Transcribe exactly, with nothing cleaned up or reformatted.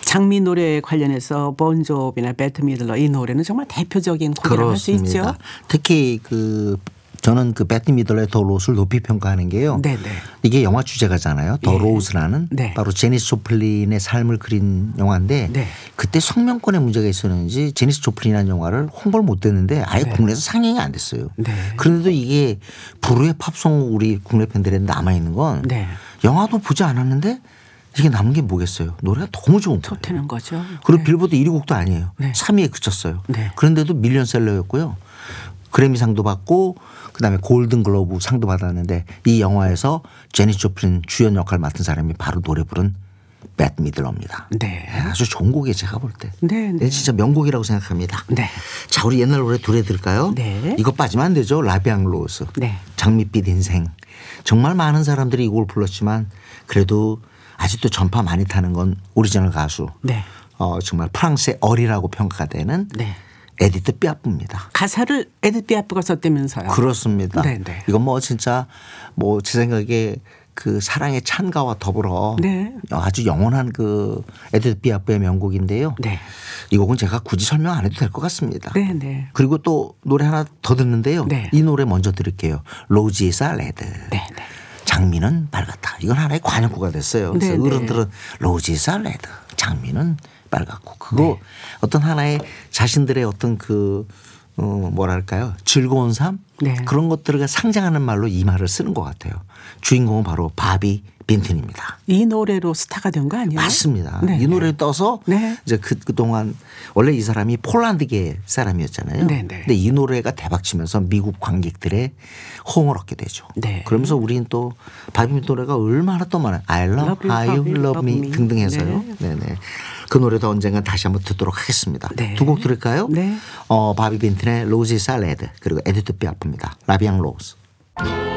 장미 노래에 관련해서 본조비나 배트 미들러 이 노래는 정말 대표적인 곡이라고 할 수 있죠. 특히 그 저는 그 배트 미들러의 더 로스를 높이 평가하는 게요. 네네. 이게 영화 주제가잖아요. 더 예. 로스라는 네. 바로 제니스 조플린의 삶을 그린 영화인데 네. 그때 성명권에 문제가 있었는지 제니스 조플린이라는 영화를 홍보를 못 했는데 아예 네. 국내에서 상영이 안 됐어요. 네. 그런데도 이게 불후의 팝송 우리 국내 팬들에 남아있는 건 네. 영화도 보지 않았는데 이게 남은 게 뭐겠어요. 노래가 너무 좋은 거예요. 좋다는 거죠. 그리고 네. 빌보드 일 위 곡도 아니에요. 네. 삼 위에 그쳤어요. 네. 그런데도 밀리언셀러였고요. 그래미상도 받고 그다음에 골든글로브 상도 받았는데 이 영화에서 제니스 조플린 주연 역할 맡은 사람이 바로 노래 부른 배트 미들러입니다. 네. 아주 좋은 곡이에요. 제가 볼 때. 네, 네. 진짜 명곡이라고 생각합니다. 네. 자, 우리 옛날 노래 둘에 들을까요? 네. 이거 빠지면 안 되죠. 라비앙 로즈. 네. 장밋빛 인생. 정말 많은 사람들이 이 곡을 불렀지만 그래도 아직도 전파 많이 타는 건 오리지널 가수. 네. 어, 정말 프랑스의 어리라고 평가가 되는 네. 에디트 피아프입니다. 가사를 에디트 피아프가 썼다면서요. 그렇습니다. 네, 네. 이건 뭐 진짜 뭐 제 생각에 그 사랑의 찬가와 더불어 네. 아주 영원한 그 에디트 피아프의 명곡인데요. 네. 이 곡은 제가 굳이 설명 안 해도 될 것 같습니다. 네, 네. 그리고 또 노래 하나 더 듣는데요. 네. 이 노래 먼저 들을게요. 로지사 레드. 네, 네. 장미는 밝았다. 이건 하나의 관용구가 됐어요. 그래서 네, 네. 어른들은 로지사 레드. 장미는 빨갛고 그거 네. 어떤 하나의 자신들의 어떤 그 어 뭐랄까요 즐거운 삶 네. 그런 것들을 상징하는 말로 이 말을 쓰는 것 같아요. 주인공은 바로 바비 빈튼입니다. 이 노래로 스타가 된 거 아니에요? 맞습니다. 네, 이 노래를 떠서 네. 이제 그, 그동안 원래 이 사람이 폴란드계 사람이었잖아요. 네, 네. 근데 이 노래가 대박치면서 미국 관객들의 호응을 얻게 되죠. 네. 그러면서 우리는 또 바비 빈튼 노래가 얼마나 또 많아요. I love, Love you, how you love you, love me love me. 등등 해서요. 네. 네네. 그 노래도 언젠간 다시 한번 듣도록 하겠습니다. 네. 두 곡 들을까요? 네. 어, 바비 빈튼의 로지사 레드 그리고 에디트 피아프입니다. 라비앙 로즈.